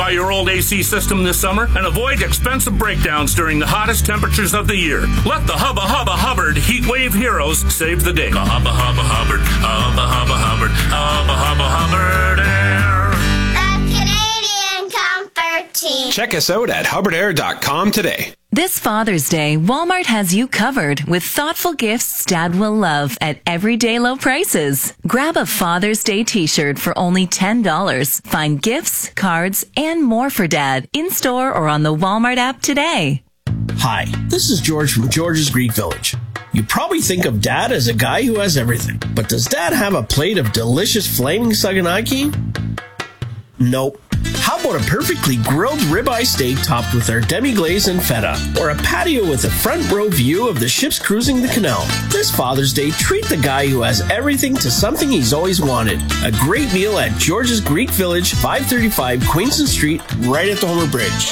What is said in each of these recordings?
Modify your old AC system this summer and avoid expensive breakdowns during the hottest temperatures of the year. Let the Hubba Hubba Hubbard Heat Wave Heroes save the day. Hubba Hubba Hubbard, Hubba Hubba Hubbard, Hubba Hubba Hubbard Air. The Canadian Comfort Team. Check us out at hubbardair.com today. This Father's Day, Walmart has you covered with thoughtful gifts Dad will love at everyday low prices. Grab a Father's Day t-shirt for only $10. Find gifts, cards, and more for Dad in-store or on the Walmart app today. Hi, this is George from George's Greek Village. You probably think of Dad as a guy who has everything. But does Dad have a plate of delicious flaming saganaki? Nope. How about a perfectly grilled ribeye steak topped with our demi-glaze and feta? Or a patio with a front row view of the ships cruising the canal? This Father's Day, treat the guy who has everything to something he's always wanted. A great meal at George's Greek Village, 535 Queenston Street, right at the Homer Bridge.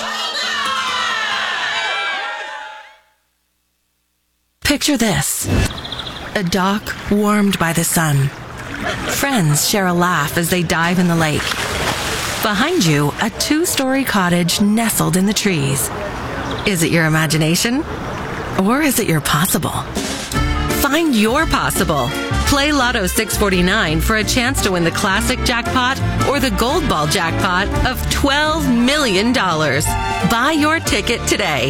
Picture this. A dock warmed by the sun. Friends share a laugh as they dive in the lake. Behind you, a 2-story cottage nestled in the trees. Is it your imagination? Or is it your possible? Find your possible. Play Lotto 649 for a chance to win the classic jackpot or the gold ball jackpot of $12 million. Buy your ticket today.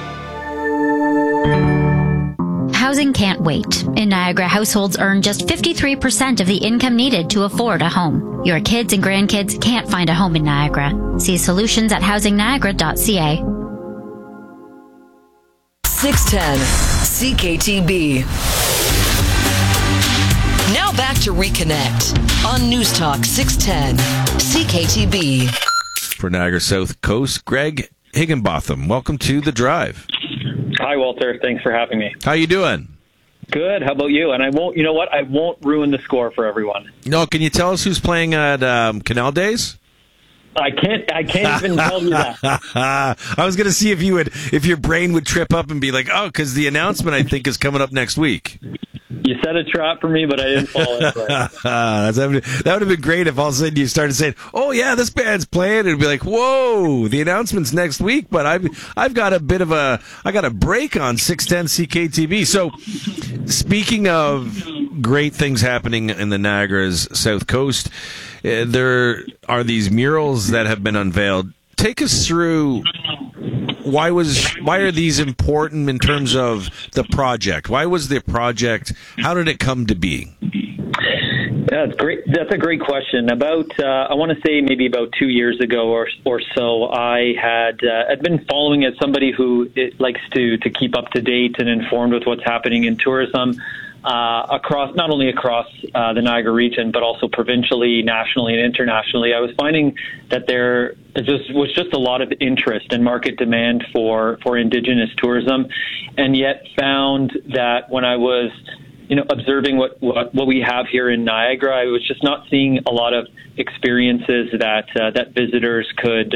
Housing can't wait. In Niagara, households earn just 53% of the income needed to afford a home. Your kids and grandkids can't find a home in Niagara. See solutions at housingniagara.ca. 610 CKTB. Now back to Reconnect on News Talk 610 CKTB. For Niagara South Coast, Greg Higginbotham. Welcome to The Drive. Hi, Walter. Thanks for having me. How you doing? Good. How about you? And I won't, you know what? I won't ruin the score for everyone. No, can you tell us who's playing at Canal Days? I can't even tell you that. I was going to see if your brain would trip up and be like, oh, because the announcement, I think, is coming up next week. You set a trap for me, but I didn't fall into it. That would have been great if all of a sudden you started saying, oh, yeah, this band's playing. It'd be like, whoa, the announcement's next week, but I've got I got a break on 610 CKTV. So speaking of great things happening in the Niagara's South Coast, there are these murals that have been unveiled. Take us through why are these important in terms of the project? Why was the project? How did it come to be? Yeah, that's great. That's a great question. About I want to say maybe about 2 years ago or so, I had I'd been following as somebody who likes to keep up to date and informed with what's happening in tourism. Not only across the Niagara region, but also provincially, nationally, and internationally. I was finding that there was just a lot of interest and market demand for Indigenous tourism, and yet found that when I was observing what we have here in Niagara, I was just not seeing a lot of experiences that visitors could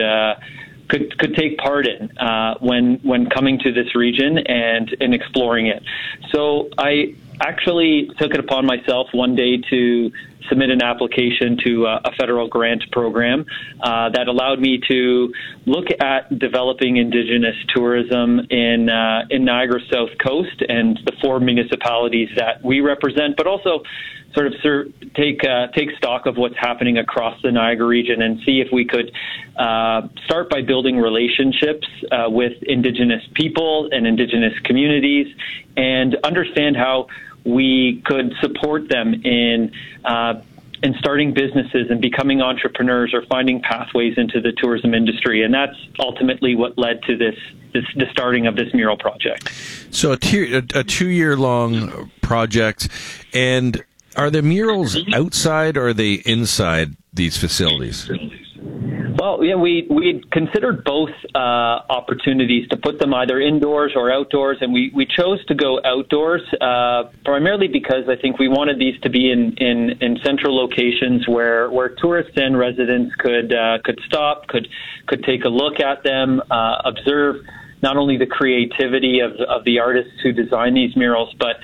take part in when coming to this region and exploring it. So I actually took it upon myself one day to submit an application to a federal grant program that allowed me to look at developing Indigenous tourism in Niagara South Coast and the 4 municipalities that we represent, but also sort of take stock of what's happening across the Niagara region and see if we could start by building relationships with Indigenous people and Indigenous communities and understand how we could support them in starting businesses and becoming entrepreneurs or finding pathways into the tourism industry. And that's ultimately what led to the starting of this mural project. So a 2-year-long project. And are the murals outside or are they inside these facilities? Well, yeah, we considered both opportunities to put them either indoors or outdoors, and we chose to go outdoors primarily because I think we wanted these to be in central locations where tourists and residents could stop, could take a look at them, observe not only the creativity of the artists who designed these murals, but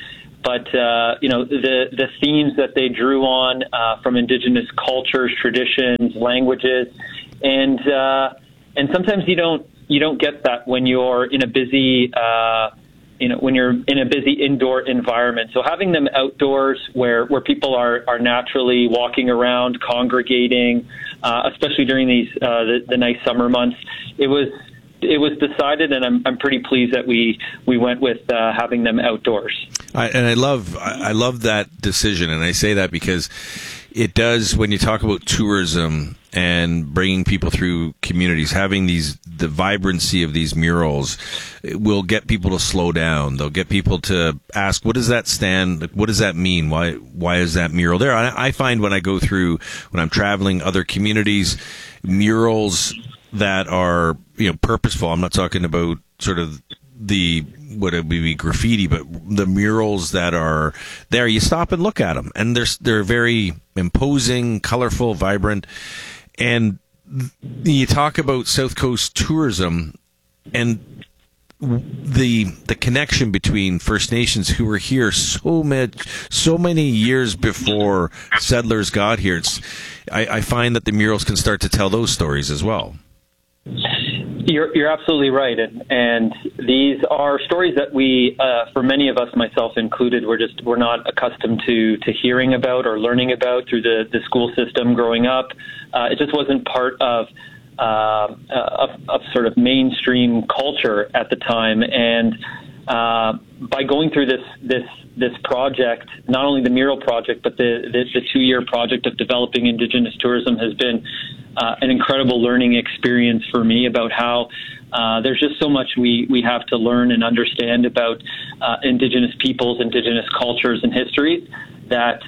the themes that they drew on from Indigenous cultures, traditions, languages, and and sometimes you don't get that when you're in a busy when you're in a busy indoor environment. So having them outdoors where people are naturally walking around, congregating, especially during these the nice summer months, it was decided, and I'm pretty pleased that we went with having them outdoors. I love that decision, and I say that because it does, when you talk about tourism and bringing people through communities, having the vibrancy of these murals, it will get people to slow down. They'll get people to ask, what does that stand? What does that mean? Why is that mural there? I find when I'm traveling other communities, murals that are, purposeful. I'm not talking about sort of what it would be graffiti, but the murals that are there, you stop and look at them, and they're very imposing, colorful, vibrant. And you talk about South Coast tourism and the connection between First Nations who were here so many years before settlers got here. I find that the murals can start to tell those stories as well. You're absolutely right, and these are stories that we, for many of us, myself included, we're not accustomed to hearing about or learning about through the school system growing up. It just wasn't part of sort of mainstream culture at the time, and by going through this project, not only the mural project, but the 2-year project of developing Indigenous tourism has been an incredible learning experience for me about how there's just so much we have to learn and understand about Indigenous peoples, Indigenous cultures, and histories that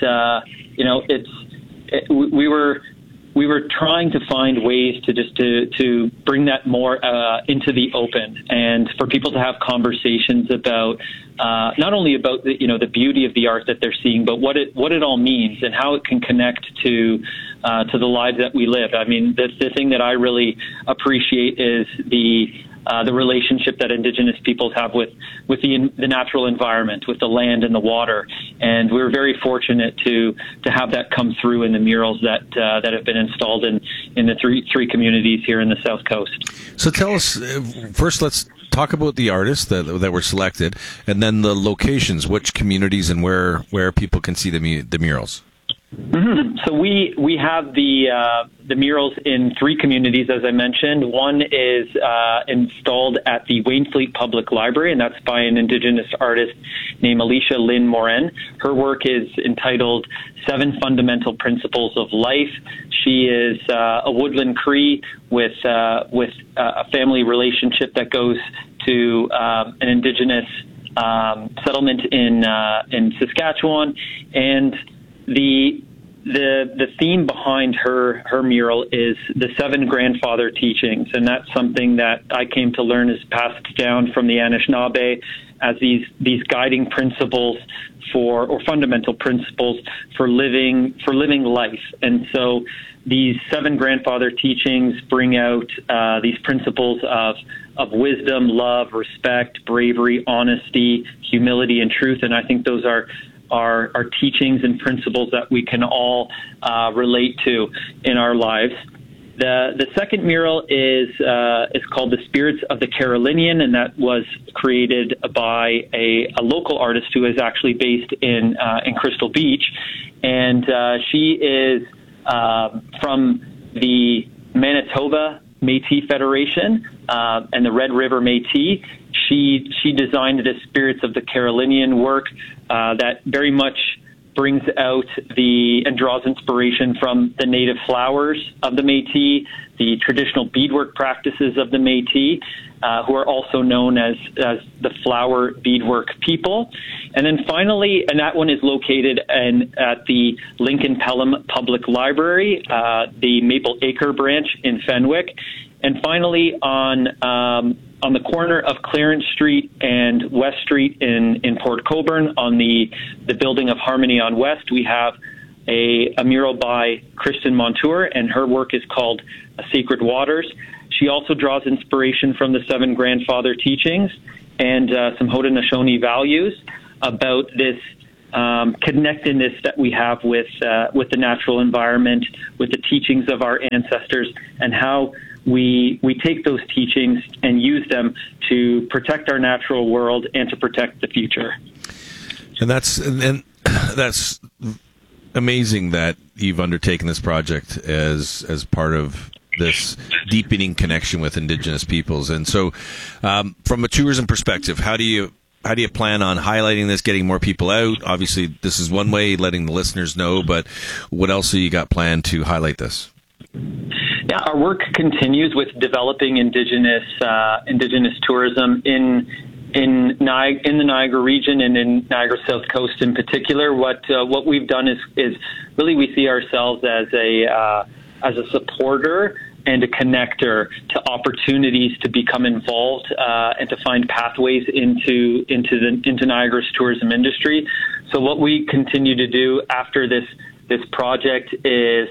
we were trying to find ways to bring that more into the open, and for people to have conversations about not only about the beauty of the art that they're seeing, but what it all means and how it can connect to the lives that we live. I mean, the thing that I really appreciate is the relationship that Indigenous peoples have with the natural environment, with the land and the water, and we're very fortunate to have that come through in the murals that have been installed in the three communities here in the South Coast. So tell us first. Let's talk about the artists that were selected, and then the locations, which communities and where people can see the murals. Mm-hmm. So we have the murals in 3 communities, as I mentioned. One is installed at the Wainfleet Public Library, and that's by an Indigenous artist named Alicia Lynn Morin. Her work is entitled 7 Fundamental Principles of Life. She is a Woodland Cree with a family relationship that goes to an Indigenous settlement in Saskatchewan, and the theme behind her mural is the 7 grandfather teachings, and that's something that I came to learn is passed down from the Anishinaabe as these guiding principles or fundamental principles for living life. And so these 7 grandfather teachings bring out these principles of wisdom, love, respect, bravery, honesty, humility, and truth, and I think those are teachings and principles that we can all relate to in our lives. The second mural is called The Spirits of the Carolinian, and that was created by a local artist who is actually based in Crystal Beach, and she is from the Manitoba Métis Federation and the Red River Métis. She designed the Spirits of the Carolinian work that very much brings out and draws inspiration from the native flowers of the Métis, the traditional beadwork practices of the Métis, who are also known as the flower beadwork people. And then finally, and that one is located at the Lincoln Pelham Public Library, the Maple Acre branch in Fenwick. And finally, on the corner of Clarence Street and West Street in Port Colborne, on the building of Harmony on West, we have a mural by Kristen Montour, and her work is called Sacred Waters. She also draws inspiration from the 7 grandfather teachings and some Haudenosaunee values about this connectedness that we have with the natural environment, with the teachings of our ancestors, and how we take those teachings and use them to protect our natural world and to protect the future. And that's amazing that you've undertaken this project as part of this deepening connection with Indigenous peoples. And so, from a tourism perspective, how do you plan on highlighting this, getting more people out? Obviously, this is one way, letting the listeners know, but what else have you got planned to highlight this? Yeah, our work continues with developing Indigenous tourism in the Niagara region and in Niagara South Coast in particular. What we've done is really we see ourselves as a supporter and a connector to opportunities to become involved and to find pathways into Niagara's tourism industry. So what we continue to do after this project is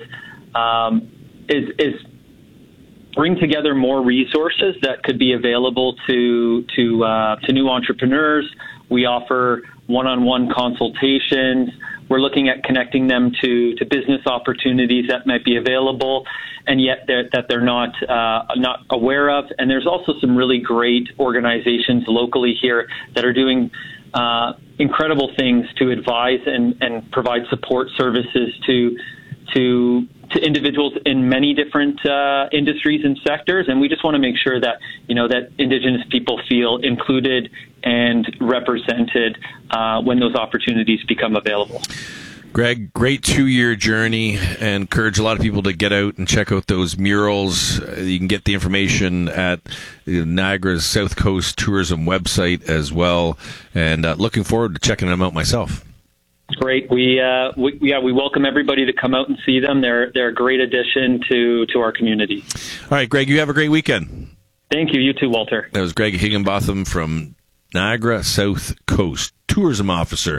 bring together more resources that could be available to new entrepreneurs. We offer one-on-one consultations. We're looking at connecting them to business opportunities that might be available, and yet that they're not aware of. And there's also some really great organizations locally here that are doing incredible things to advise and provide support services to individuals in many different industries and sectors. And we just want to make sure that that Indigenous people feel included and represented when those opportunities become available. Greg, great 2-year journey, and encourage a lot of people to get out and check out those murals. You can get the information at Niagara's South Coast Tourism website as well, and looking forward to checking them out myself. Great. We welcome everybody to come out and see them. They're a great addition to our community. All right, Greg, you have a great weekend. Thank you. You too, Walter. That was Greg Higginbotham from Niagara South Coast, Tourism Officer.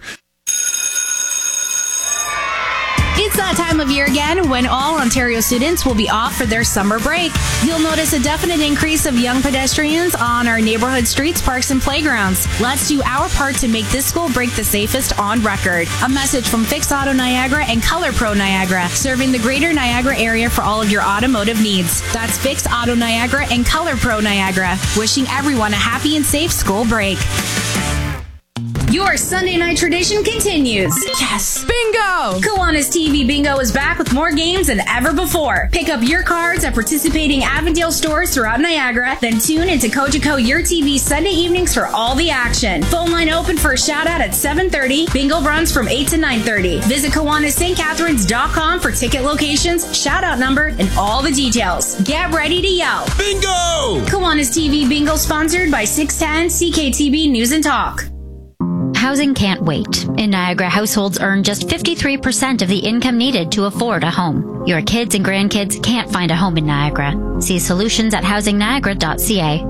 It's that time of year again when all Ontario students will be off for their summer break. You'll notice a definite increase of young pedestrians on our neighborhood streets, parks, and playgrounds. Let's do our part to make this school break the safest on record. A message from Fix Auto Niagara and Color Pro Niagara, serving the greater Niagara area for all of your automotive needs. That's Fix Auto Niagara and Color Pro Niagara, wishing everyone a happy and safe school break. Your Sunday night tradition continues. Yes! Bingo! Kiwanis TV Bingo is back with more games than ever before. Pick up your cards at participating Avondale stores throughout Niagara, then tune into Cogeco Your TV Sunday evenings for all the action. Phone line open for a shout out at 7:30. Bingo runs from 8 to 9:30. Visit KiwanisSt.Catharines.com for ticket locations, shout out number, and all the details. Get ready to yell. Bingo! Kiwanis TV Bingo sponsored by 610 CKTB News and Talk. Housing can't wait. In Niagara, households earn just 53% of the income needed to afford a home. Your kids and grandkids can't find a home in Niagara. See solutions at housingniagara.ca.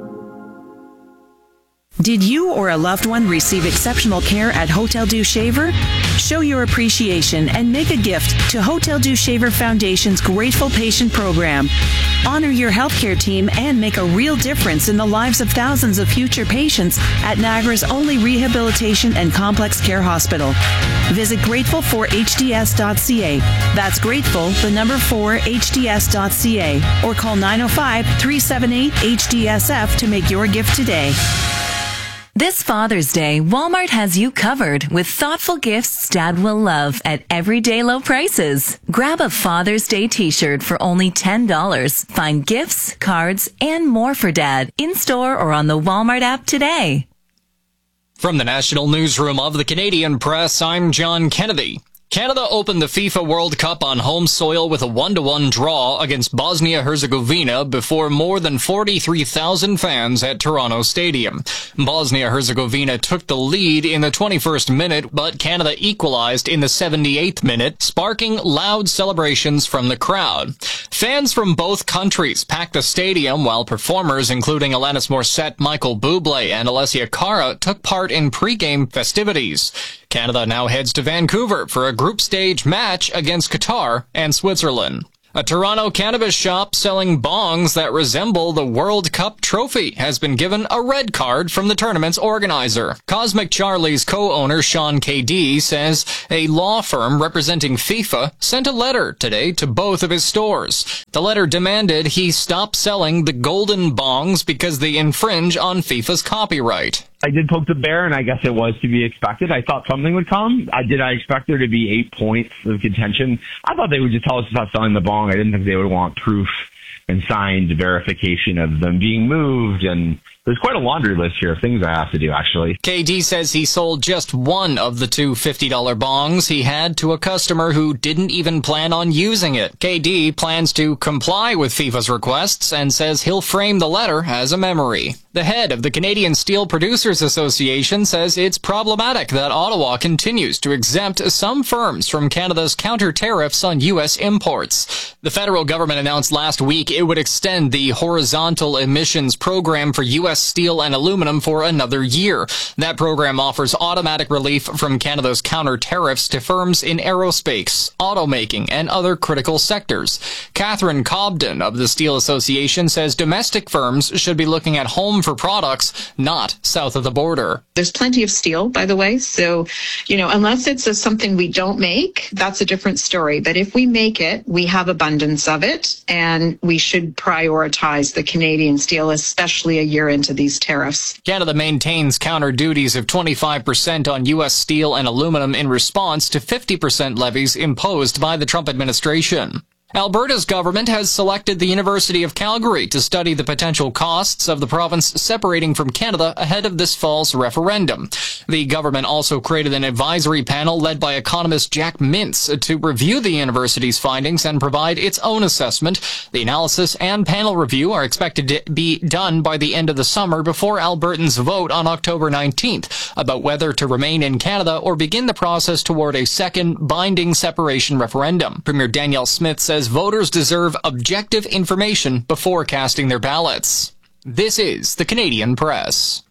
Did you or a loved one receive exceptional care at Hotel Dieu Shaver? Show your appreciation and make a gift to Hotel Dieu Shaver Foundation's Grateful Patient Program. Honor your healthcare team and make a real difference in the lives of thousands of future patients at Niagara's only rehabilitation and complex care hospital. Visit grateful4hds.ca. That's grateful, the number 4hds.ca, or call 905-378-HDSF to make your gift today. This Father's Day, Walmart has you covered with thoughtful gifts Dad will love at everyday low prices. Grab a Father's Day t-shirt for only $10. Find gifts, cards, and more for Dad in-store or on the Walmart app today. From the National Newsroom of the Canadian Press, I'm John Kennedy. Canada opened the FIFA World Cup on home soil with a 1-1 draw against Bosnia-Herzegovina before more than 43,000 fans at Toronto Stadium. Bosnia-Herzegovina took the lead in the 21st minute, but Canada equalized in the 78th minute, sparking loud celebrations from the crowd. Fans from both countries packed the stadium, while performers including Alanis Morissette, Michael Bublé, and Alessia Cara took part in pre-game festivities. Canada now heads to Vancouver for a group stage match against Qatar and Switzerland. A Toronto cannabis shop selling bongs that resemble the World Cup trophy has been given a red card from the tournament's organizer. Cosmic Charlie's co-owner Sean KD says a law firm representing FIFA sent a letter today to both of his stores. The letter demanded he stop selling the golden bongs because they infringe on FIFA's copyright. I did poke the bear, and I guess it was to be expected. I thought something would come. I expect there to be 8 points of contention? I thought they would just tell us to stop selling the bong. I didn't think they would want proof and signed verification of them being moved, and there's quite a laundry list here of things I have to do, actually. KD says he sold just one of the two $50 bongs he had to a customer who didn't even plan on using it. KD plans to comply with FIFA's requests and says he'll frame the letter as a memory. The head of the Canadian Steel Producers Association says it's problematic that Ottawa continues to exempt some firms from Canada's counter tariffs on U.S. imports. The federal government announced last week it would extend the horizontal emissions program for U.S. steel and aluminum for another year. That program offers automatic relief from Canada's counter tariffs to firms in aerospace, automaking, and other critical sectors. Catherine Cobden of the Steel Association says domestic firms should be looking at home for products, not south of the border. There's plenty of steel, by the way. So, unless it's something we don't make, that's a different story. But if we make it, we have abundance of it, and we should prioritize the Canadian steel, especially a year into these tariffs. Canada maintains counter duties of 25% on U.S. steel and aluminum in response to 50% levies imposed by the Trump administration. Alberta's government has selected the University of Calgary to study the potential costs of the province separating from Canada ahead of this fall's referendum. The government also created an advisory panel led by economist Jack Mintz to review the university's findings and provide its own assessment. The analysis and panel review are expected to be done by the end of the summer before Albertans vote on October 19th about whether to remain in Canada or begin the process toward a second binding separation referendum. Premier Danielle Smith says voters deserve objective information before casting their ballots. This is the Canadian Press.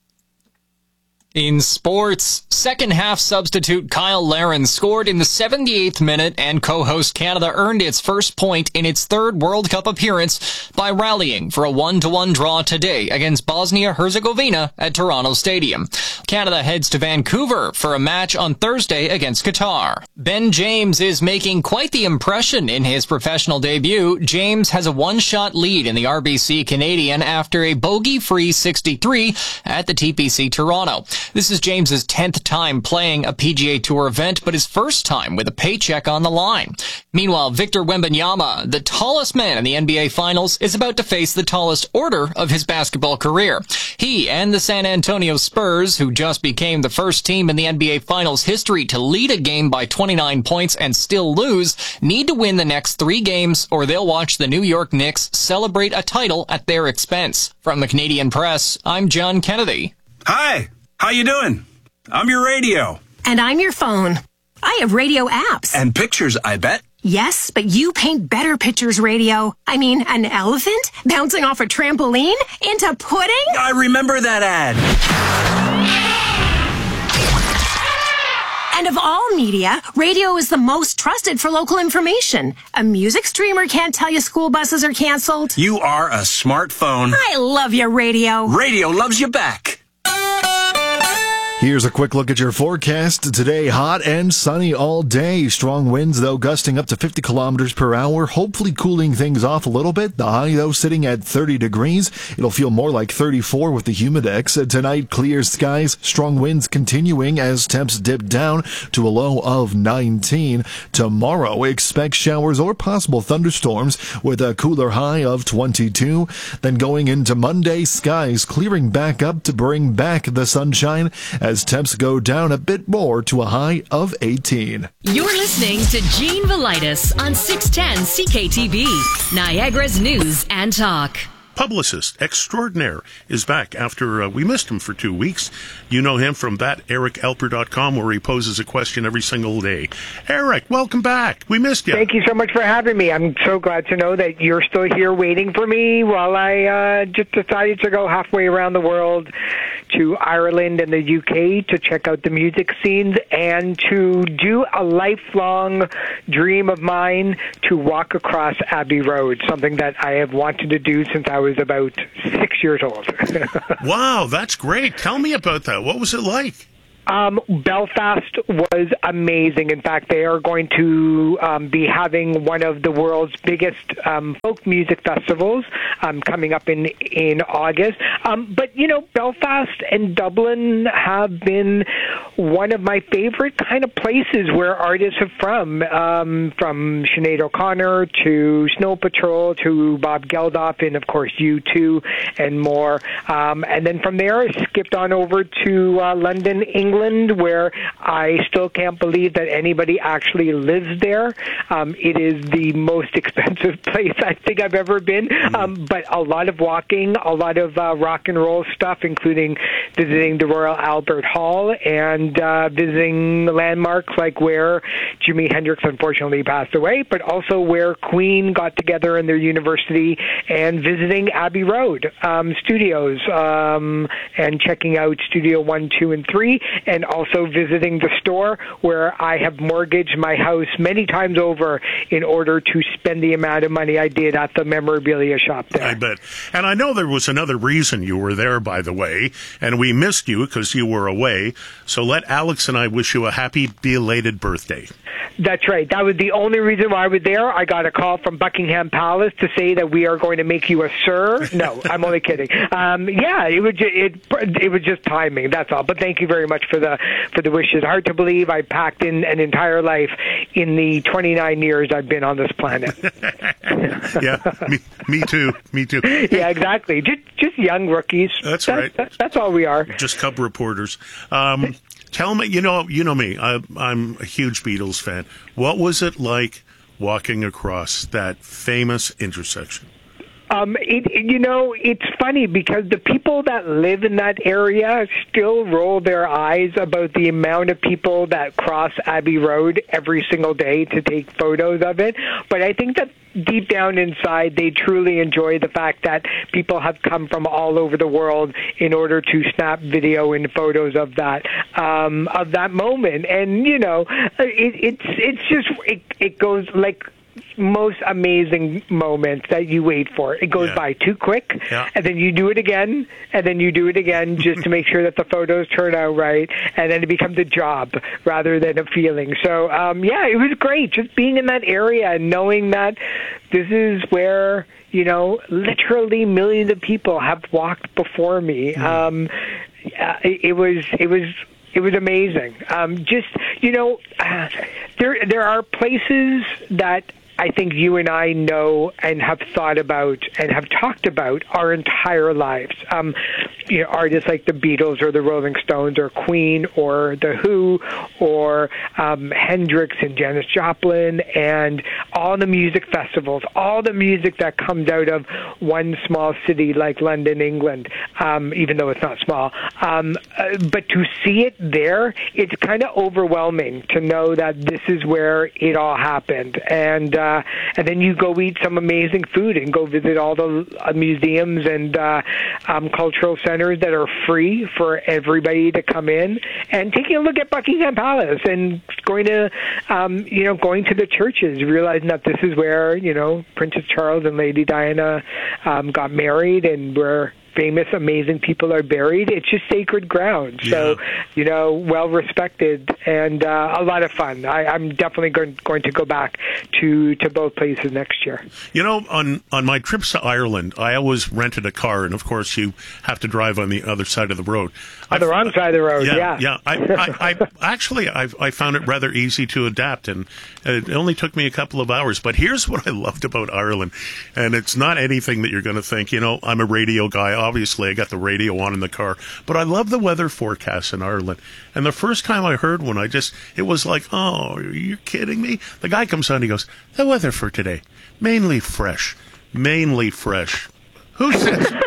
In sports, second-half substitute Kyle Larin scored in the 78th minute, and co-host Canada earned its first point in its third World Cup appearance by rallying for a 1-1 draw today against Bosnia-Herzegovina at Toronto Stadium. Canada heads to Vancouver for a match on Thursday against Qatar. Ben James is making quite the impression in his professional debut. James has a one-shot lead in the RBC Canadian after a bogey-free 63 at the TPC Toronto. This is James's 10th time playing a PGA Tour event, but his first time with a paycheck on the line. Meanwhile, Victor Wembanyama, the tallest man in the NBA Finals, is about to face the tallest order of his basketball career. He and the San Antonio Spurs, who just became the first team in the NBA Finals history to lead a game by 29 points and still lose, need to win the next 3 games or they'll watch the New York Knicks celebrate a title at their expense. From the Canadian Press, I'm John Kennedy. Hi. How you doing? I'm your radio. And I'm your phone. I have radio apps. And pictures, I bet. Yes, but you paint better pictures, radio. I mean, an elephant bouncing off a trampoline into pudding? I remember that ad. And of all media, radio is the most trusted for local information. A music streamer can't tell you school buses are canceled. You are a smartphone. I love you, radio. Radio loves you back. Here's a quick look at your forecast. Today, hot and sunny all day. Strong winds, though, gusting up to 50 kilometers per hour, hopefully cooling things off a little bit. The high, though, sitting at 30 degrees. It'll feel more like 34 with the humidex. Tonight, clear skies, strong winds continuing as temps dip down to a low of 19. Tomorrow, expect showers or possible thunderstorms with a cooler high of 22. Then going into Monday, skies clearing back up to bring back the sunshine as temps go down a bit more to a high of 18. You're listening to Gene Velitis on 610 CKTB, Niagara's News and Talk. Publicist extraordinaire is back after we missed him for 2 weeks. You know him from thatericelper.com, where he poses a question every single day. Eric, welcome back. We missed you. Thank you so much for having me. I'm so glad to know that you're still here waiting for me while I just decided to go halfway around the world to Ireland and the UK to check out the music scenes and to do a lifelong dream of mine to walk across Abbey Road, something that I have wanted to do since I was about 6 years old. Wow, that's great. Tell me about that. What was it like? Belfast was amazing. In fact, they are going to be having one of the world's biggest folk music festivals coming up in August. But, you know, Belfast and Dublin have been one of my favorite kind of places where artists are from Sinead O'Connor to Snow Patrol to Bob Geldof and, of course, U2 and more. And then from there, I skipped on over to London, England, where I still can't believe that anybody actually lives there. It is the most expensive place I think I've ever been, but a lot of walking, a lot of rock and roll stuff, including visiting the Royal Albert Hall and visiting landmarks like where Jimi Hendrix unfortunately passed away, but also where Queen got together in their university, and visiting Abbey Road studios and checking out Studio 1, 2, and 3, and also visiting the store where I have mortgaged my house many times over in order to spend the amount of money I did at the memorabilia shop there. I bet. And I know there was another reason you were there, by the way, and we missed you because you were away. So let Alex and I wish you a happy belated birthday. That's right. That was the only reason why I was there. I got a call from Buckingham Palace to say that we are going to make you a sir. No, I'm only kidding. Yeah, it was just timing. That's all. But thank you very much for the wishes. Hard to believe I packed in an entire life in the 29 years I've been on this planet. Yeah, me too. Me too. Yeah, exactly. Just young rookies. That's right. That's all we are. Just cub reporters. Tell me, you know me. I'm a huge Beatles fan. What was it like walking across that famous intersection? It's funny because the people that live in that area still roll their eyes about the amount of people that cross Abbey Road every single day to take photos of it. But I think that deep down inside, they truly enjoy the fact that people have come from all over the world in order to snap video and photos of that moment. And it goes like most amazing moments that you wait for. It goes by too quick, and then you do it again, and then you do it again just to make sure that the photos turn out right, and then it becomes a job rather than a feeling. So, it was great just being in that area and knowing that this is where, literally millions of people have walked before me. It was amazing. There are places that I think you and I know and have thought about and have talked about our entire lives. Artists like the Beatles or the Rolling Stones or Queen or The Who or Hendrix and Janis Joplin and all the music festivals, all the music that comes out of one small city like London, England, even though it's not small. But to see it there, it's kind of overwhelming to know that this is where it all happened. And then you go eat some amazing food and go visit all the museums and cultural centers that are free for everybody to come in, and taking a look at Buckingham Palace and going to the churches, realizing that this is where, Princess Charles and Lady Diana got married and where famous, amazing people are buried. It's just sacred ground. So, well respected and a lot of fun. I'm definitely going to go back to both places next year. On my trips to Ireland, I always rented a car, and of course you have to drive on the other side of the road. On the wrong side of the road, yeah. I found it rather easy to adapt, and it only took me a couple of hours. But here's what I loved about Ireland, and it's not anything that you're going to think, I'm a radio guy. Obviously, I got the radio on in the car, but I love the weather forecasts in Ireland. And the first time I heard one, it was like, oh, you're kidding me? The guy comes on, he goes, the weather for today, mainly fresh. Who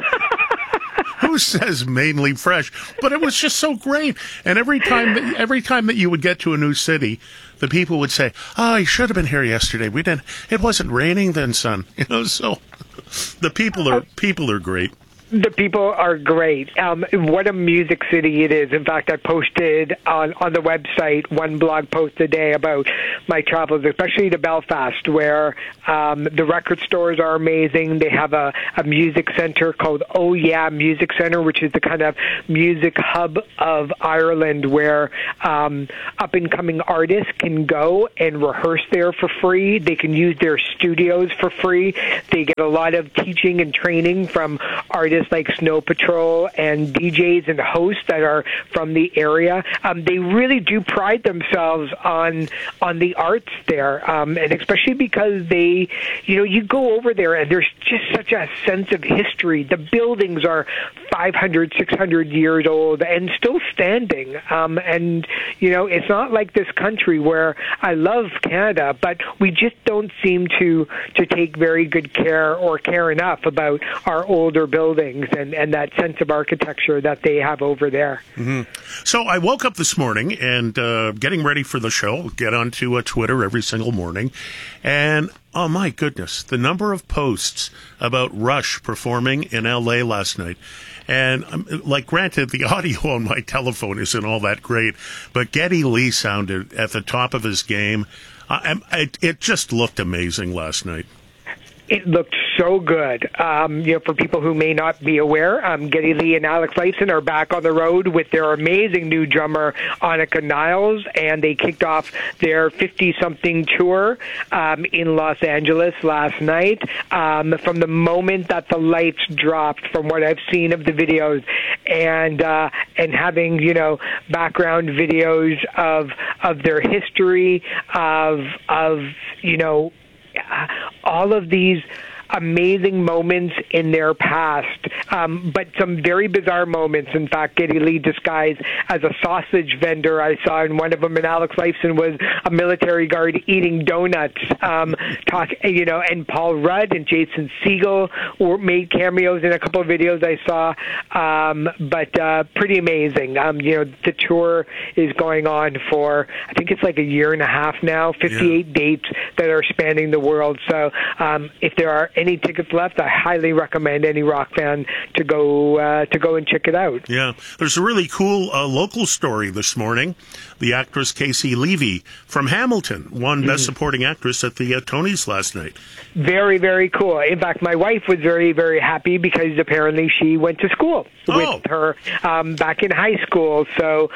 says mainly fresh? But it was just so great. And every time that you would get to a new city, the people would say, "Oh, you should have been here yesterday. It wasn't raining then, son." So the people are great. The people are great. What a music city it is. In fact, I posted on the website one blog post a day about my travels, especially to Belfast, where the record stores are amazing. They have a music center called Oh Yeah Music Center, which is the kind of music hub of Ireland where up-and-coming artists can go and rehearse there for free. They can use their studios for free. They get a lot of teaching and training from artists like Snow Patrol and DJs and hosts that are from the area. They really do pride themselves on the arts there, and especially because they, you go over there and there's just such a sense of history. The buildings are 500, 600 years old and still standing. And, it's not like this country where I love Canada, but we just don't seem to take very good care or care enough about our older buildings and that sense of architecture that they have over there. Mm-hmm. So I woke up this morning and getting ready for the show, get onto Twitter every single morning, and oh my goodness, the number of posts about Rush performing in L.A. last night. And, granted, the audio on my telephone isn't all that great, but Geddy Lee sounded at the top of his game. It just looked amazing last night. It looked so good. For people who may not be aware, Geddy Lee and Alex Lifeson are back on the road with their amazing new drummer, Annika Niles, and they kicked off their 50-something tour in Los Angeles last night. From the moment that the lights dropped, from what I've seen of the videos, and having background videos of their history, of all of these amazing moments in their past, but some very bizarre moments. In fact, Geddy Lee disguised as a sausage vendor, I saw in one of them, and Alex Lifeson was a military guard eating donuts. And Paul Rudd and Jason Segel made cameos in a couple of videos I saw, but pretty amazing. The tour is going on for, I think it's like a year and a half now, 58 dates that are spanning the world. So if there are any tickets left, I highly recommend any rock fan to go and check it out. Yeah, there's a really cool local story this morning. The actress Casey Levy from Hamilton won Best Supporting Actress at the Tonys last night. Very, very cool. In fact, my wife was very, very happy because apparently she went to school with her back in high school. So,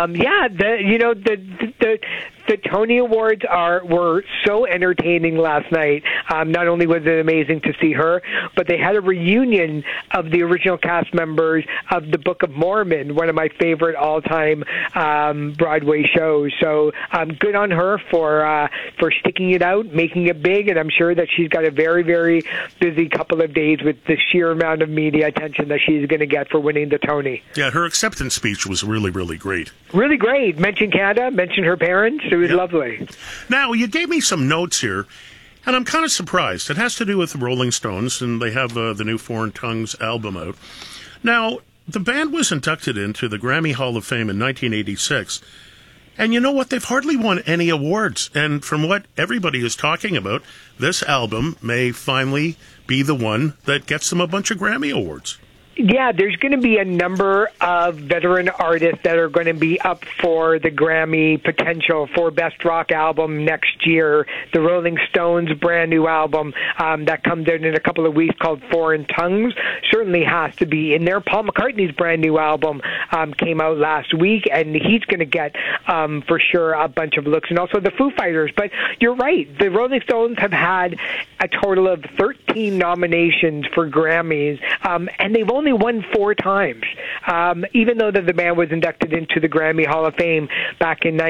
the Tony Awards were so entertaining last night. Not only was it amazing to see her, but they had a reunion of the original cast members of The Book of Mormon, one of my favorite all-time Broadway shows. So good on her for sticking it out, making it big, and I'm sure that she's got a very, very busy couple of days with the sheer amount of media attention that she's going to get for winning the Tony. Yeah, her acceptance speech was really, really great. Really great. Mentioned Canada, mentioned her parents. It was lovely. Now, you gave me some notes here, and I'm kind of surprised. It has to do with the Rolling Stones, and they have the new Foreign Tongues album out. Now, the band was inducted into the Grammy Hall of Fame in 1986, and you know what? They've hardly won any awards. And from what everybody is talking about, this album may finally be the one that gets them a bunch of Grammy awards. Yeah, there's going to be a number of veteran artists that are going to be up for the Grammy potential for Best Rock Album next year. The Rolling Stones' brand new album that comes out in a couple of weeks called Foreign Tongues certainly has to be in there. Paul McCartney's brand new album came out last week, and he's going to get, for sure, a bunch of looks, and also the Foo Fighters. But you're right, the Rolling Stones have had a total of 13 nominations for Grammys, and they've only won 4 times, even though the band was inducted into the Grammy Hall of Fame back in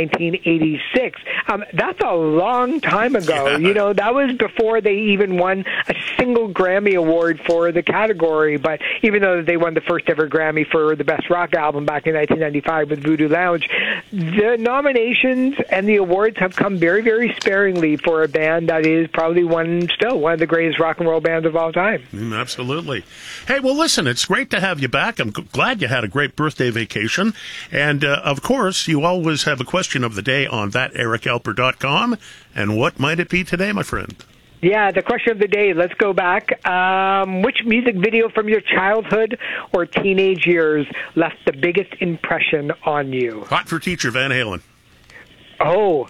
1986. That's a long time ago. Yeah. That was before they even won a single Grammy award for the category. But even though they won the first ever Grammy for the Best Rock Album back in 1995 with Voodoo Lounge, the nominations and the awards have come very, very sparingly for a band that is probably one of the greatest rock and roll bands of all time. Absolutely. Hey, well, listen, it's great to have you back. I'm glad you had a great birthday vacation. And, of course, you always have a question of the day on thaterikalper.com. And what might it be today, my friend? Yeah, the question of the day. Let's go back. Which music video from your childhood or teenage years left the biggest impression on you? Hot for Teacher, Van Halen. Oh.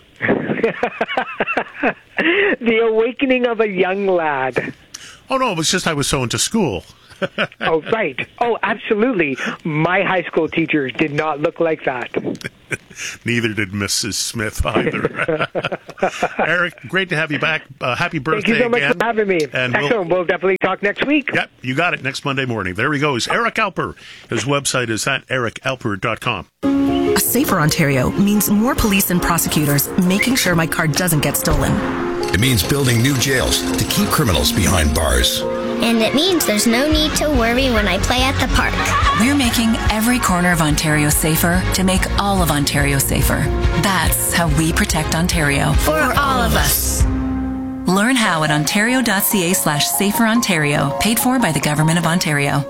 The Awakening of a Young Lad. Oh, no, it was just I was so into school. Oh, right. Oh, absolutely. My high school teachers did not look like that. Neither did Mrs. Smith either. Eric, great to have you back. Happy birthday Thank you so much again. for having me. And Excellent. We'll definitely talk next week. Yep, you got it. Next Monday morning. There he goes. Eric Alper. His website is at ericalper.com. A safer Ontario means more police and prosecutors making sure my car doesn't get stolen. It means building new jails to keep criminals behind bars. And it means there's no need to worry when I play at the park. We're making every corner of Ontario safer to make all of Ontario safer. That's how we protect Ontario. For all of us. Learn how at ontario.ca/saferontario, paid for by the Government of Ontario.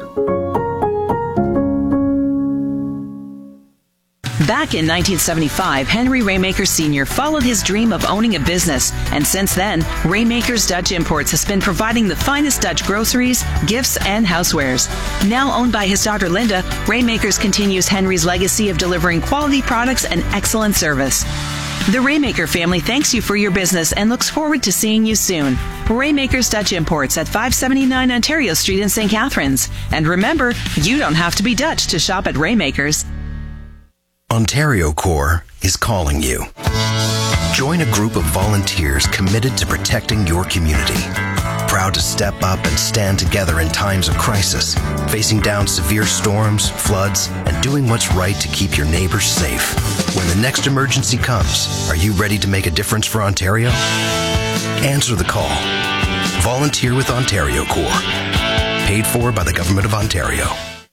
Back in 1975, Henry Raymaker Sr. followed his dream of owning a business, and since then, Raymaker's Dutch Imports has been providing the finest Dutch groceries, gifts, and housewares. Now owned by his daughter Linda, Raymakers continues Henry's legacy of delivering quality products and excellent service. The Raymaker family thanks you for your business and looks forward to seeing you soon. Raymaker's Dutch Imports at 579 Ontario Street in St. Catharines. And remember, you don't have to be Dutch to shop at Raymaker's. Ontario Corps is calling you. Join a group of volunteers committed to protecting your community. Proud to step up and stand together in times of crisis, facing down severe storms, floods, and doing what's right to keep your neighbors safe. When the next emergency comes, are you ready to make a difference for Ontario? Answer the call. Volunteer with Ontario Corps. Paid for by the Government of Ontario.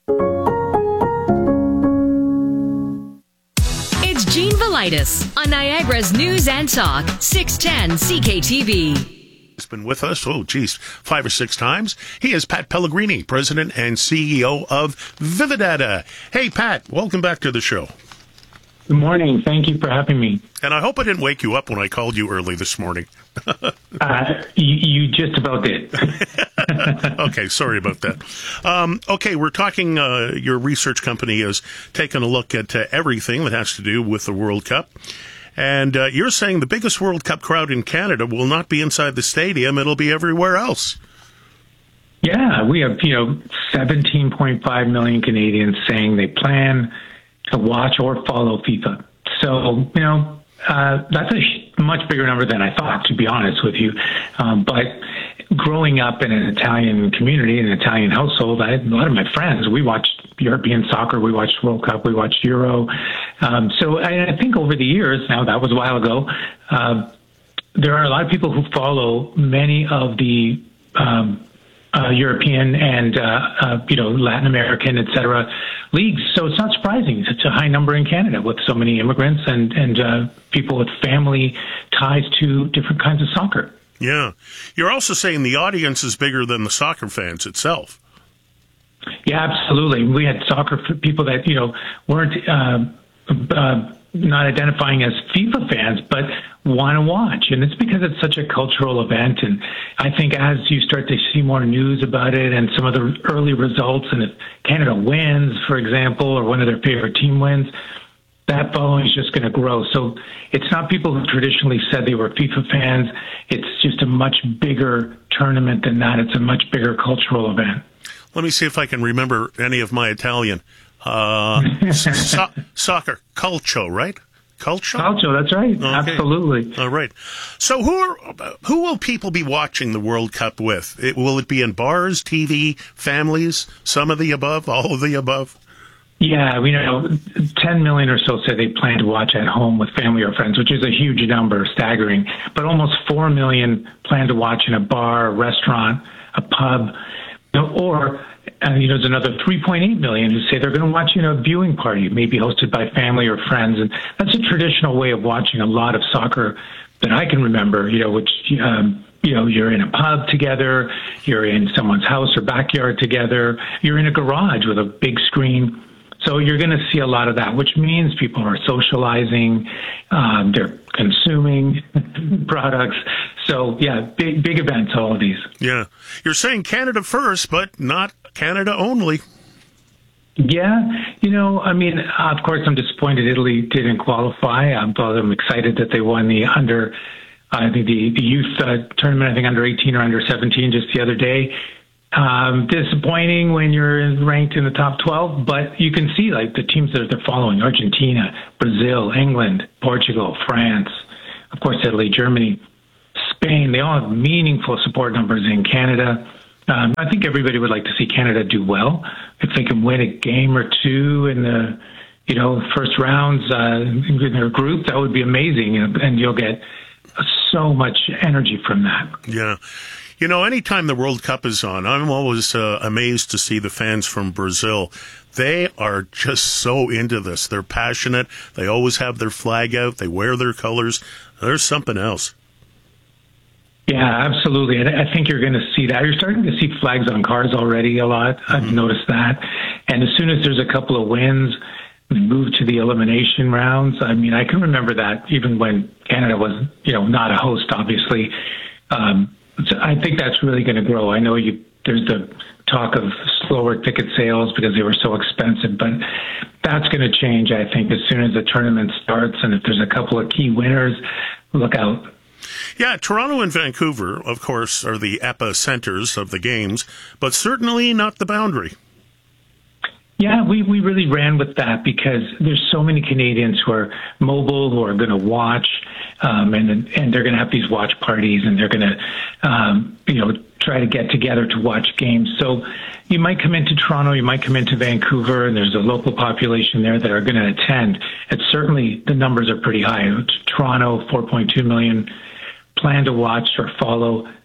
Gene Velitis on Niagara's News and Talk, 610 CKTV. He's been with us, 5 or 6 times. He is Pat Pellegrini, President and CEO of Vividata. Hey, Pat, welcome back to the show. Good morning. Thank you for having me. And I hope I didn't wake you up when I called you early this morning. You just about did. Okay, sorry about that. Okay, we're talking, your research company is taking a look at everything that has to do with the World Cup. And you're saying the biggest World Cup crowd in Canada will not be inside the stadium, it'll be everywhere else. Yeah, we have, 17.5 million Canadians saying they plan to watch or follow FIFA. So, that's a much bigger number than I thought, to be honest with you. But growing up in an Italian community, in an Italian household, I had a lot of my friends, we watched European soccer, we watched World Cup, we watched Euro. So I think over the years, now that was a while ago, there are a lot of people who follow many of the European and Latin American, et cetera, leagues. So it's not surprising. It's a high number in Canada with so many immigrants and people with family ties to different kinds of soccer. Yeah. You're also saying the audience is bigger than the soccer fans itself. Yeah, absolutely. We had soccer people that, weren't not identifying as FIFA fans, but want to watch. And it's because it's such a cultural event. And I think as you start to see more news about it and some of the early results, and if Canada wins, for example, or one of their favorite team wins, that following is just going to grow. So it's not people who traditionally said they were FIFA fans. It's just a much bigger tournament than that. It's a much bigger cultural event. Let me see if I can remember any of my Italian. Soccer, calcio, right? Calcio, that's right. Okay. Absolutely. All right. So who will people be watching the World Cup with? Will it be in bars, TV, families, some of the above, all of the above? Yeah, 10 million or so say they plan to watch at home with family or friends, which is a huge number, staggering. But almost 4 million plan to watch in a bar, a restaurant, a pub, or there's another 3.8 million who say they're going to watch a viewing party, maybe hosted by family or friends. And that's a traditional way of watching a lot of soccer that I can remember, which, you're in a pub together, you're in someone's house or backyard together, you're in a garage with a big screen. So you're going to see a lot of that, which means people are socializing, they're consuming products. So, yeah, big events, all of these. Yeah. You're saying Canada first, but not Canada only. Yeah, of course, I'm disappointed Italy didn't qualify. I'm excited that they won the the youth tournament, I think under 18 or under 17 just the other day. Disappointing when you're ranked in the top 12, but you can see like the teams that they're following: Argentina, Brazil, England, Portugal, France, of course, Italy, Germany, Spain. They all have meaningful support numbers in Canada. I think everybody would like to see Canada do well. If they can win a game or two in the, first rounds in their group, that would be amazing, and you'll get so much energy from that. Yeah. Anytime the World Cup is on, I'm always amazed to see the fans from Brazil. They are just so into this. They're passionate. They always have their flag out. They wear their colors. There's something else. Yeah, absolutely. And I think you're going to see that. You're starting to see flags on cars already a lot. Mm-hmm. I've noticed that. And as soon as there's a couple of wins, we move to the elimination rounds. I mean, I can remember that even when Canada was, not a host, obviously. So I think that's really going to grow. I know there's the talk of slower ticket sales because they were so expensive, but that's going to change, I think, as soon as the tournament starts. And if there's a couple of key winners, look out. Yeah, Toronto and Vancouver, of course, are the epicenters of the games, but certainly not the boundary. Yeah, we really ran with that because there's so many Canadians who are mobile, who are going to watch, and they're going to have these watch parties, and they're going to, try to get together to watch games. So you might come into Toronto, you might come into Vancouver, and there's a local population there that are going to attend. And certainly the numbers are pretty high. Toronto, 4.2 million plan to watch or follow, over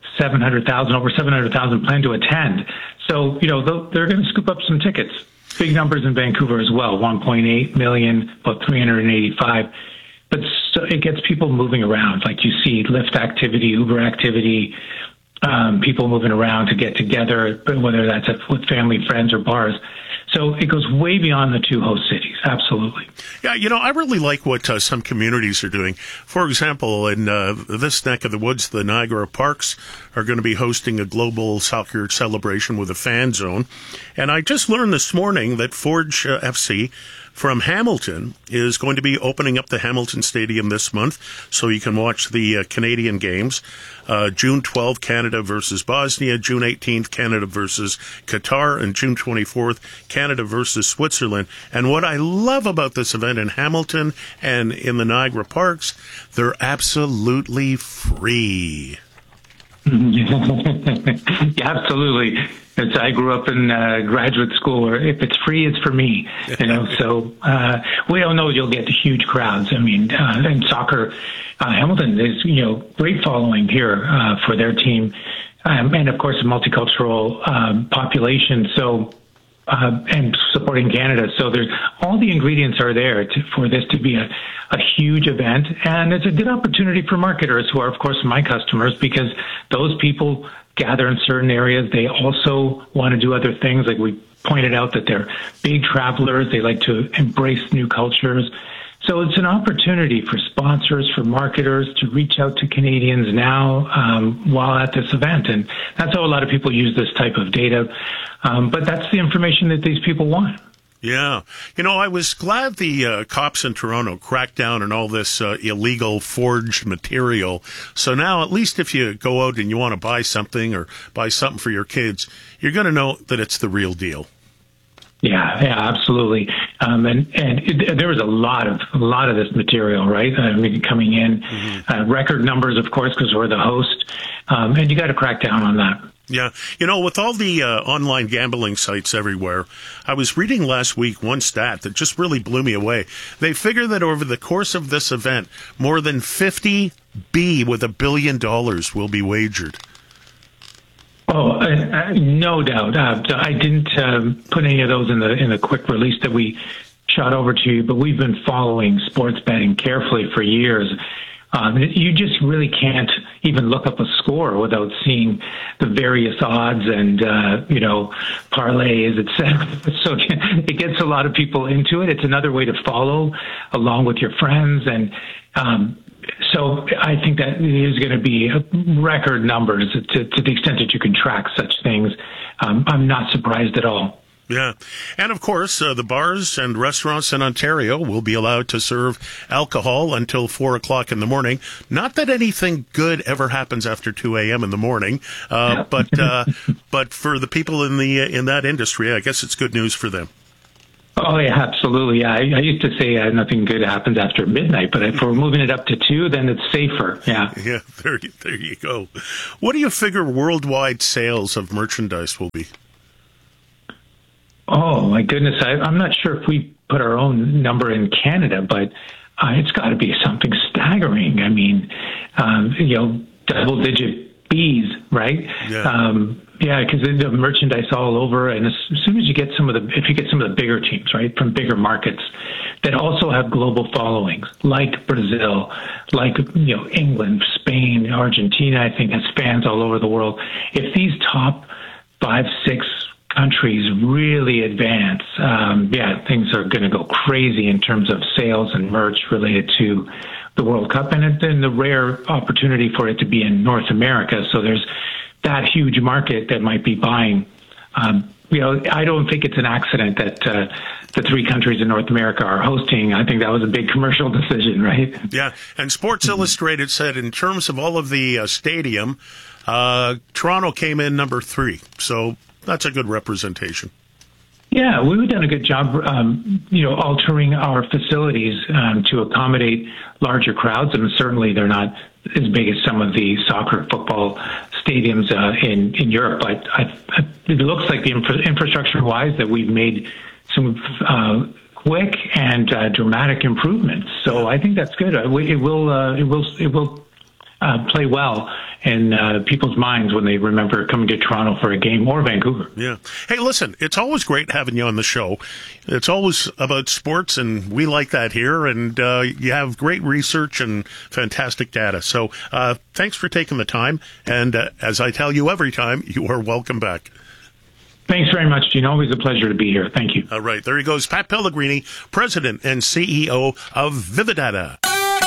700,000 plan to attend. So, they're going to scoop up some tickets. Big numbers in Vancouver as well, 1.8 million, about 385. But so it gets people moving around. Like you see Lyft activity, Uber activity, people moving around to get together, whether that's with family, friends, or bars. So it goes way beyond the two host cities. Absolutely. Yeah, I really like what some communities are doing. For example, in this neck of the woods, the Niagara Parks are going to be hosting a global soccer celebration with a fan zone. And I just learned this morning that Forge FC from Hamilton is going to be opening up the Hamilton Stadium this month so you can watch the Canadian games. June 12th, Canada versus Bosnia. June 18th, Canada versus Qatar. And June 24th, Canada versus Switzerland. And what I love about this event in Hamilton and in the Niagara Parks, they're absolutely free. Yeah, absolutely. As I grew up in graduate school, where if it's free, it's for me. So we don't know you'll get huge crowds. I mean, in soccer, Hamilton is great following here for their team, and of course a multicultural population. So and supporting Canada. So there's all the ingredients are there for this to be a huge event, and it's a good opportunity for marketers who are, of course, my customers, because those people gather in certain areas. They also want to do other things. Like we pointed out that they're big travelers. They like to embrace new cultures. So it's an opportunity for sponsors, for marketers to reach out to Canadians now while at this event. And that's how a lot of people use this type of data. But that's the information that these people want. Yeah. I was glad the cops in Toronto cracked down on all this illegal forged material. So now, at least if you go out and you want to buy something or buy something for your kids, you're going to know that it's the real deal. Yeah, absolutely. There was a lot of this material, right? Coming in, record numbers, of course, because we're the host, and you got to crack down on that. Yeah. With all the online gambling sites everywhere, I was reading last week one stat that just really blew me away. They figure that over the course of this event, more than 50 with $1 billion will be wagered. Oh, no doubt. I didn't put any of those in the quick release that we shot over to you, but we've been following sports betting carefully for years. You just really can't even look up a score without seeing the various odds and, parlays, etc. So it gets a lot of people into it. It's another way to follow along with your friends. And, So I think that is going to be record numbers to the extent that you can track such things. I'm not surprised at all. Yeah. And, of course, the bars and restaurants in Ontario will be allowed to serve alcohol until 4 o'clock in the morning. Not that anything good ever happens after 2 a.m. in the morning, but for the people in that industry, I guess it's good news for them. Oh, yeah, absolutely. Yeah, I used to say nothing good happens after midnight, but if we're moving it up to 2, then it's safer. Yeah. Yeah, there you go. What do you figure worldwide sales of merchandise will be? Oh, my goodness. I'm not sure if we put our own number in Canada, but it's got to be something staggering. I mean, double-digit Bs, right? Yeah. Because the merchandise all over, and as soon as you get if you get some of the bigger teams, right, from bigger markets that also have global followings, like Brazil, like England, Spain, Argentina, I think has fans all over the world. If these top 5, 6 countries really advance, things are going to go crazy in terms of sales and merch related to the World Cup, and then the rare opportunity for it to be in North America. So there's that huge market that might be buying. I don't think it's an accident that the 3 countries in North America are hosting. I think that was a big commercial decision, right? Yeah, and Sports Illustrated said in terms of all of the stadium, Toronto came in number 3. So that's a good representation. Yeah, we've done a good job, altering our facilities to accommodate larger crowds. And certainly they're not as big as some of the soccer, football stadiums in Europe. But it looks like the infrastructure-wise that we've made some quick and dramatic improvements. So I think that's good. It will play well in people's minds when they remember coming to Toronto for a game or Vancouver. Yeah. Hey, listen, it's always great having you on the show. It's always about sports, and we like that here, and you have great research and fantastic data. So thanks for taking the time, and as I tell you every time, you are welcome back. Thanks very much, Gene. Always a pleasure to be here. Thank you. All right. There he goes, Pat Pellegrini, President and CEO of Vividata.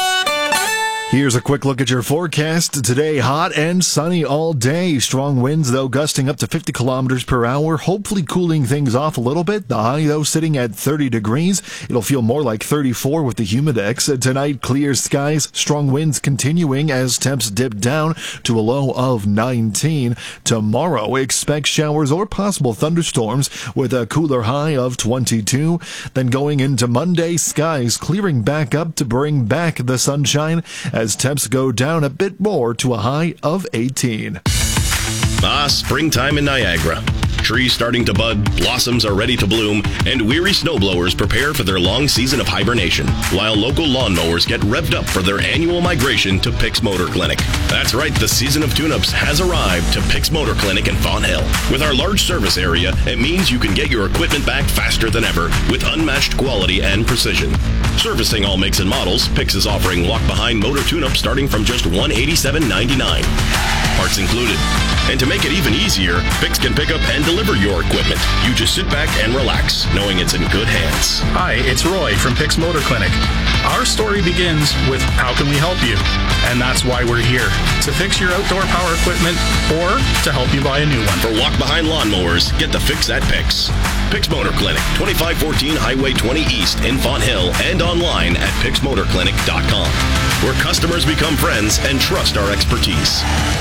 Here's a quick look at your forecast. Today, hot and sunny all day. Strong winds, though, gusting up to 50 kilometers per hour, hopefully cooling things off a little bit. The high, though, sitting at 30 degrees. It'll feel more like 34 with the humidex. Tonight, clear skies, strong winds continuing as temps dip down to a low of 19. Tomorrow, expect showers or possible thunderstorms with a cooler high of 22. Then going into Monday, skies clearing back up to bring back the sunshine as temps go down a bit more to a high of 18. Springtime in Niagara. Trees starting to bud, blossoms are ready to bloom, and weary snowblowers prepare for their long season of hibernation, while local lawnmowers get revved up for their annual migration to Picks Motor Clinic. That's right, the season of tune-ups has arrived to Picks Motor Clinic in Fonthill. With our large service area, it means you can get your equipment back faster than ever with unmatched quality and precision. Servicing all makes and models, Picks is offering walk-behind motor tune-ups starting from just $187.99. Parts included. And to make it even easier, Picks can pick up and deliver your equipment. You just sit back and relax, knowing it's in good hands. Hi, it's Roy from Picks Motor Clinic. Our story begins with how can we help you? And that's why we're here, to fix your outdoor power equipment or to help you buy a new one. For walk-behind lawnmowers, get the fix at Picks. Picks Motor Clinic, 2514 Highway 20 East in Fonthill, and online at picksmotorclinic.com, where customers become friends and trust our expertise.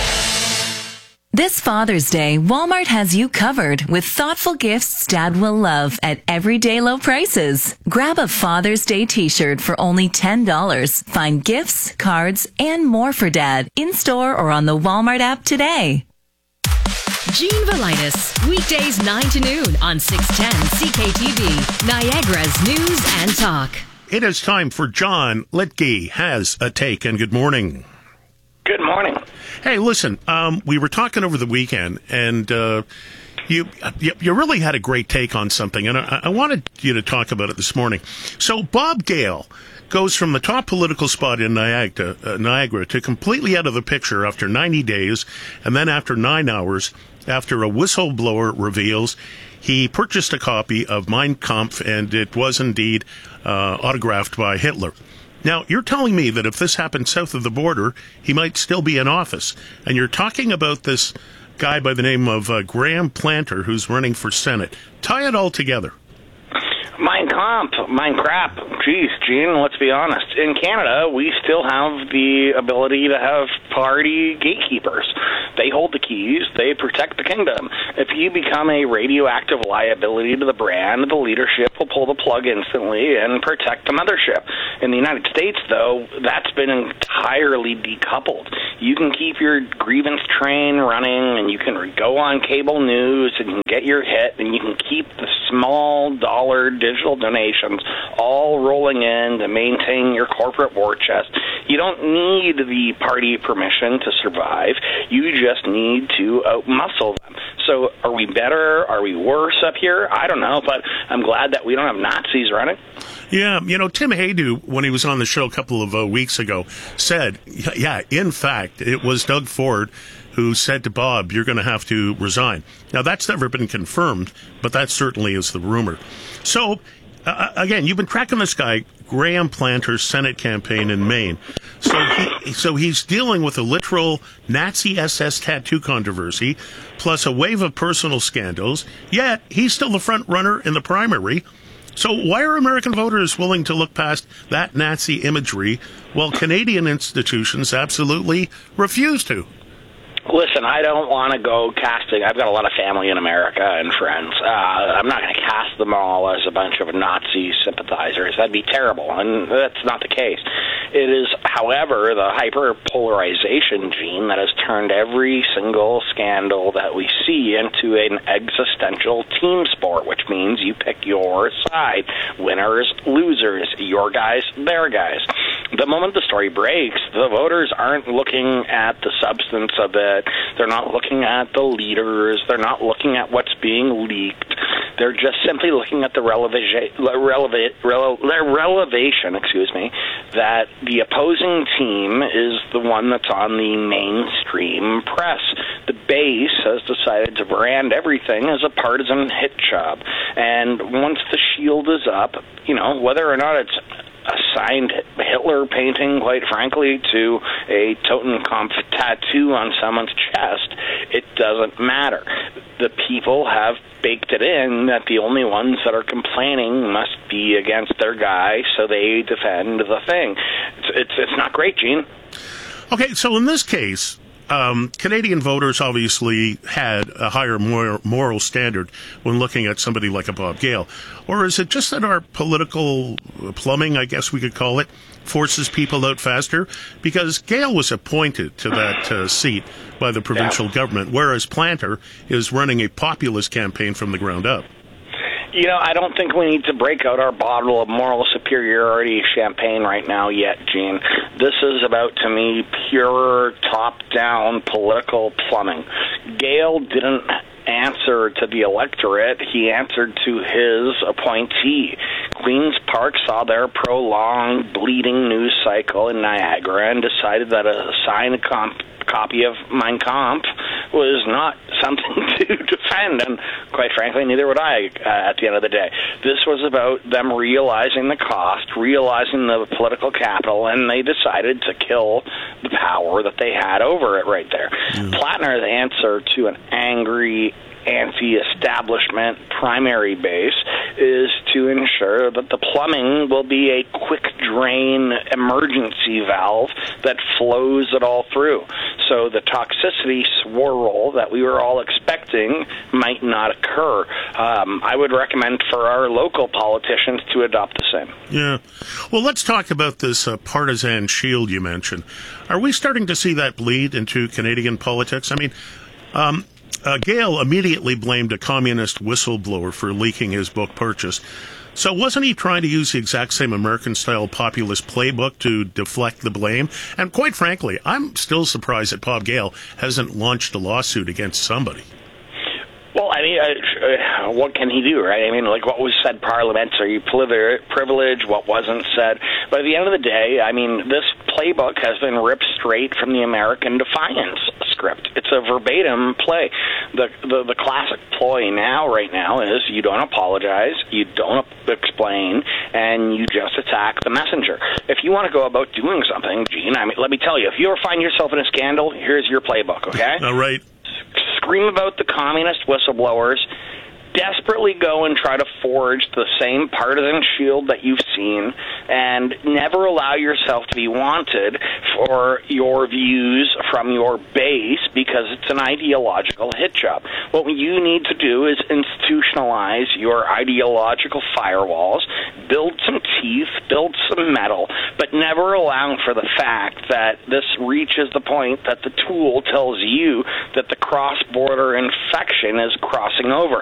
This Father's Day, Walmart has you covered with thoughtful gifts Dad will love at everyday low prices. Grab a Father's Day t-shirt for only $10. Find gifts, cards, and more for Dad in-store or on the Walmart app today. Gene Velitis, weekdays 9 to noon on 610 CKTV, Niagara's News and Talk. It is time for John Litke Has a Take, and good morning. Good morning. Hey, listen, we were talking over the weekend, and you really had a great take on something, and I wanted you to talk about it this morning. So Bob Gale goes from the top political spot in Niagara to completely out of the picture after 90 days, and then after 9 hours, after a whistleblower reveals he purchased a copy of Mein Kampf, and it was indeed autographed by Hitler. Now, you're telling me that if this happened south of the border, he might still be in office. And you're talking about this guy by the name of Graham Planter, who's running for Senate. Tie it all together. Mein crap. Geez, Gene, let's be honest. In Canada, we still have the ability to have party gatekeepers. They hold the keys. They protect the kingdom. If you become a radioactive liability to the brand, the leadership will pull the plug instantly and protect the mothership. In the United States, though, that's been entirely decoupled. You can keep your grievance train running, and you can go on cable news, and you can get your hit, and you can keep the small dollar digital donations all rolling in to maintain your corporate war chest. You don't need the party permission to survive. You just need to outmuscle them. So are we better? Are we worse up here? I don't know, but I'm glad that we don't have Nazis running. Yeah, Tim Haydu, when he was on the show a couple of weeks ago, said, yeah, in fact, it was Doug Ford who said to Bob, you're going to have to resign. Now, that's never been confirmed, but that certainly is the rumor. So, again, you've been tracking this guy, Graham Planter's Senate campaign in Maine. So he's dealing with a literal Nazi SS tattoo controversy, plus a wave of personal scandals, yet he's still the front runner in the primary. So why are American voters willing to look past that Nazi imagery while Canadian institutions absolutely refuse to? Listen, I don't want to go casting. I've got a lot of family in America and friends. I'm not going to cast them all as a bunch of Nazi sympathizers. That'd be terrible, and that's not the case. It is, however, the hyperpolarization gene that has turned every single scandal that we see into an existential team sport, which means you pick your side. Winners, losers, your guys, their guys. The moment the story breaks, the voters aren't looking at the substance of it. They're not looking at the leaders. They're not looking at what's being leaked. They're just simply looking at the relevation, that the opposing team is the one that's on the mainstream press. The base has decided to brand everything as a partisan hit job. And once the shield is up, whether or not it's a signed Hitler painting, quite frankly, to a Totenkopf tattoo on someone's chest, it doesn't matter. The people have baked it in that the only ones that are complaining must be against their guy, so they defend the thing. It's not great, Gene. Okay, so in this case, Canadian voters obviously had a higher moral standard when looking at somebody like a Bob Gale. Or is it just that our political plumbing, I guess we could call it, forces people out faster? Because Gale was appointed to that seat by the provincial government, whereas Planter is running a populist campaign from the ground up. I don't think we need to break out our bottle of moral superiority champagne right now yet, Gene. This is about, to me, pure top-down political plumbing. Gale didn't answer to the electorate. He answered to his appointee. Queen's Park saw their prolonged bleeding news cycle in Niagara and decided that a signed copy of Mein Kampf was not something to defend, and quite frankly, neither would I at the end of the day. This was about them realizing the cost, realizing the political capital, and they decided to kill the power that they had over it right there. Plattner's answer to an angry anti-establishment primary base is to ensure that the plumbing will be a quick drain emergency valve that flows it all through. So the toxicity swirl that we were all expecting might not occur. I would recommend for our local politicians to adopt the same. Yeah. Well, let's talk about this partisan shield you mentioned. Are we starting to see that bleed into Canadian politics? I mean, Gale immediately blamed a communist whistleblower for leaking his book Purchase. So wasn't he trying to use the exact same American-style populist playbook to deflect the blame? And quite frankly, I'm still surprised that Bob Gale hasn't launched a lawsuit against somebody. Well, I mean, what can he do, right? I mean, like what was said parliamentary privilege, what wasn't said. But at the end of the day, I mean, this playbook has been ripped straight from the American Defiance script. It's a verbatim play. The classic ploy right now is you don't apologize, you don't explain, and you just attack the messenger. If you want to go about doing something, Gene, let me tell you, if you ever find yourself in a scandal, here's your playbook, okay? All right. Scream about the communist whistleblowers. Desperately go and try to forge the same partisan shield that you've seen, and never allow yourself to be wanted for your views from your base, because it's an ideological hit job. What you need to do is institutionalize your ideological firewalls, build some teeth, build some metal, but never allowing for the fact that this reaches the point that the tool tells you that the cross-border infection is crossing over.